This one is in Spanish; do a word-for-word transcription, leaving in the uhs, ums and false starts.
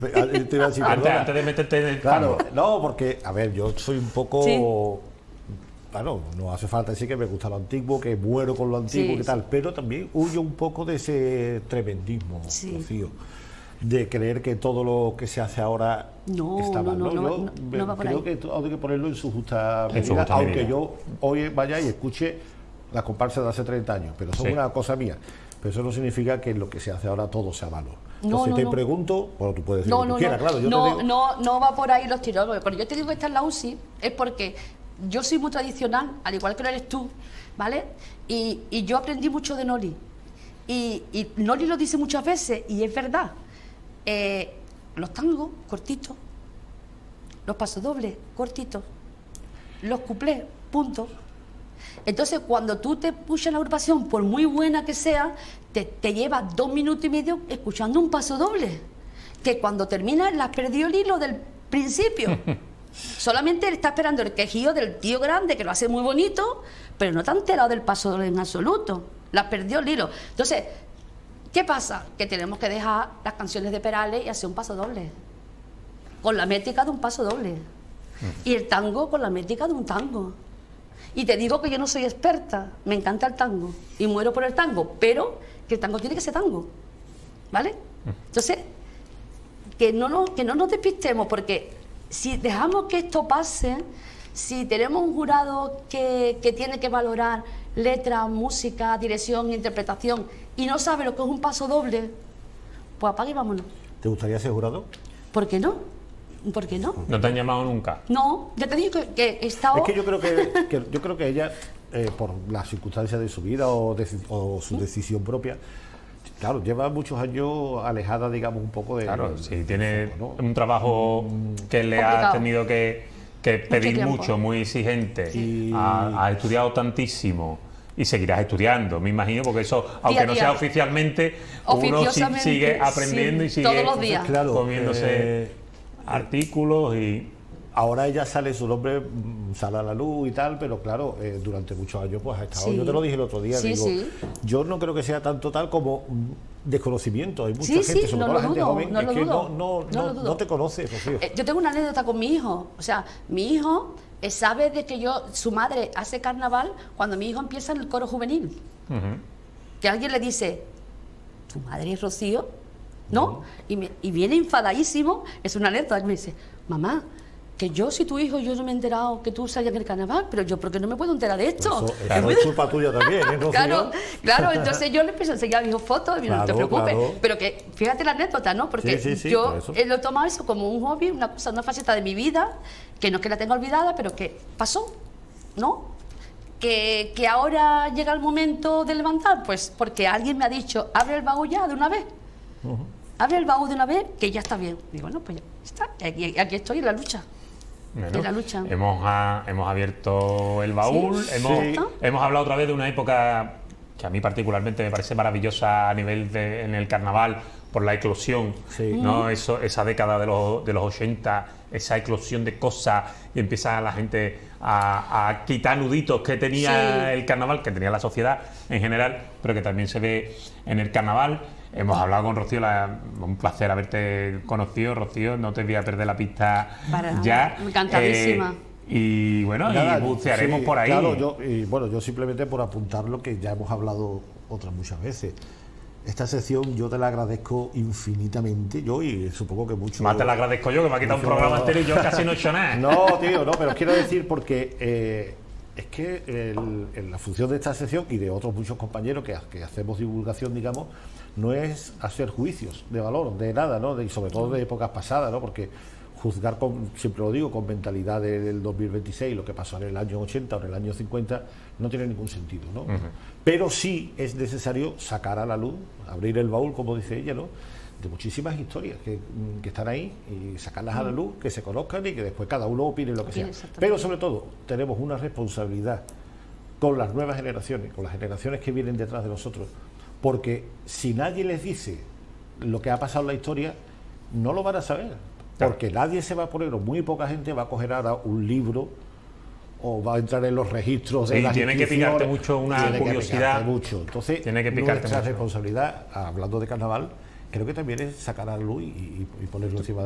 Te iba a decir, antes, antes de meterte en el claro, fango. no, porque, a ver, yo soy un poco... Sí. Bueno, no hace falta decir que me gusta lo antiguo, que muero con lo antiguo, Sí, que tal, sí. pero también huyo un poco de ese tremendismo, Sí. Rocío, de creer que todo lo que se hace ahora No, está mal. no, no, Yo no, no, me- no va por creo ahí. que todo hay que ponerlo en su justa En medida, su justa aunque medida. yo hoy vaya y escuche la comparsa de hace treinta años, pero eso Sí. es una cosa mía. Pero eso no significa que lo que se hace ahora todo sea malo. No, Entonces no, te no. pregunto, bueno, tú puedes decir No, lo que no, tú quieras, no, claro, yo no, te digo... no, no va por ahí los tiros. Cuando yo te digo que está en la U C I es porque yo soy muy tradicional, al igual que lo eres tú, ¿vale? Y, y yo aprendí mucho de Noli. Y, y Noli lo dice muchas veces, y es verdad. Eh, los tangos, cortitos. Los pasodobles, cortitos. Los cuplés, punto. Entonces, cuando tú te escuchas la agrupación, por muy buena que sea, te, te lleva dos minutos y medio escuchando un paso doble. Que cuando terminas, le has perdido el hilo del principio. Solamente está esperando el quejío del tío grande, que lo hace muy bonito, pero no te has enterado del paso doble en absoluto. Le has perdido el hilo. Entonces, ¿qué pasa? Que tenemos que dejar las canciones de Perales y hacer un paso doble. Con la métrica de un paso doble. Y el tango con la métrica de un tango. Y te digo que yo no soy experta, me encanta el tango y muero por el tango, pero que el tango tiene que ser tango, ¿vale? Entonces, que no nos, que no nos despistemos, porque si dejamos que esto pase, si tenemos un jurado que, que tiene que valorar letra, música, dirección, interpretación y no sabe lo que es un paso doble, pues apague y vámonos. ¿Te gustaría ser jurado? ¿Por qué no? ¿Por qué no? ¿No te han llamado nunca? No, ya te digo que, que he estado... Es que yo creo que, que yo creo que ella, eh, por las circunstancias de su vida o, de, o su decisión propia, claro, lleva muchos años alejada, digamos, un poco de... Claro, de- si de tiene foco, ¿no? un trabajo que le ha Complicado. tenido que, que pedir tiempo. mucho, muy exigente, Sí. ha, ha estudiado tantísimo y seguirás estudiando, me imagino, porque eso, aunque a no día. sea oficialmente, uno sí- Oficiosamente, sigue aprendiendo sí, y sigue todos los días. Claro, comiéndose eh, artículos y... ahora ella sale, su nombre mm, sale a la luz y tal, pero claro, eh, durante muchos años pues ha estado, Sí. yo te lo dije el otro día, Sí, digo, sí. yo no creo que sea tanto tal como mm, desconocimiento, hay mucha Sí, gente, sí, sobre no todo lo la gente dudo, joven, no es lo que dudo, no, no, no no, lo dudo. no te conoce, Rocío. Eh, yo tengo una anécdota con mi hijo. O sea, mi hijo eh, sabe de que yo, su madre hace carnaval cuando mi hijo empieza en el coro juvenil. Ujú. Que alguien le dice, ¿tu madre es Rocío? ¿No? Y, me- y viene enfadadísimo, es una anécdota, que me dice, mamá, que yo soy tu hijo, yo no me he enterado que tú salías en el carnaval, pero yo, ¿por qué no me puedo enterar de esto? Eso, Claro. eso es culpa tuya también, ¿eh, Rocío? Claro, claro, entonces yo le empiezo a enseñar a mi hijo fotos y no te Claro, preocupes, claro. pero que fíjate la anécdota, ¿no? Porque Sí, sí, sí, yo por eso. eh, lo he tomado eso como un hobby, una cosa, una faceta de mi vida, que no es que la tenga olvidada, pero que pasó, ¿no? Que, que ahora llega el momento de levantar, pues porque alguien me ha dicho, abre el baúl ya de una vez, abre el baúl de una vez, que ya está bien. Digo, bueno, pues ya está, aquí, aquí estoy en la lucha. Bueno, de la lucha. Hemos, a- hemos abierto el baúl, Sí. hemos, Sí. hemos hablado otra vez de una época que a mí particularmente me parece maravillosa a nivel de, en el carnaval, por la eclosión, Sí. ¿no? Eso, esa década de los, de los ochenta, esa eclosión de cosas, y empieza la gente a, a quitar nuditos que tenía Sí. el carnaval, que tenía la sociedad en general, pero que también se ve en el carnaval. Hemos hablado con Rocío, la- un placer haberte conocido, Rocío, no te voy a perder la pista Para nada, ya. encantadísima. Eh, y bueno, Nada, y bucearemos sí, por ahí. Claro, yo, y bueno, yo simplemente por apuntar lo que ya hemos hablado otras muchas veces. Esta sección yo te la agradezco infinitamente, yo y supongo que mucho... Más te la agradezco yo, que me ha quitado un mucho- programa entero y yo casi no he hecho nada. No, tío, no, pero quiero decir porque eh, es que el- en la función de esta sección y de otros muchos compañeros que, ha- que hacemos divulgación, digamos, no es hacer juicios de valor, de nada, ¿no? De- y sobre todo de épocas pasadas, ¿no? Porque juzgar, con, siempre lo digo, con mentalidad de- del dos mil veintiséis, lo que pasó en el año ochenta o en el año cincuenta, no tiene ningún sentido, ¿no? Pero sí es necesario sacar a la luz, abrir el baúl, como dice ella, ¿no? De muchísimas historias que, que están ahí y sacarlas a la luz, que se conozcan y que después cada uno opine lo que sea. Opine, exactamente. Pero sobre todo, tenemos una responsabilidad con las nuevas generaciones, con las generaciones que vienen detrás de nosotros, porque si nadie les dice lo que ha pasado en la historia, no lo van a saber, porque nadie se va a poner, o muy poca gente va a coger ahora un libro o va a entrar en los registros de Sí, las tiene que inscripciones. picarte mucho una Tiene que curiosidad. picarte mucho. Entonces, Tiene que picarte nuestra mucho. responsabilidad, hablando de carnaval, creo que también es sacar a la luz y, y- y ponerlo encima